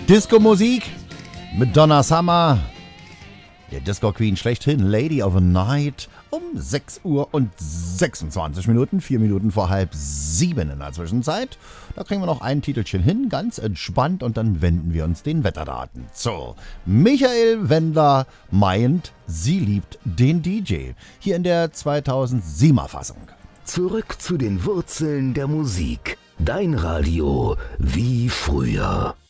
Disco-Musik mit Donna Summer, der Disco-Queen schlechthin, Lady of the Night, um 6 Uhr und 26 Minuten, 4 Minuten vor 6:30 in der Zwischenzeit. Da kriegen wir noch ein Titelchen hin, ganz entspannt, und dann wenden wir uns den Wetterdaten zu. Michael Wendler meint, sie liebt den DJ. Hier in der 2007er Fassung. Zurück zu den Wurzeln der Musik. Dein Radio wie früher.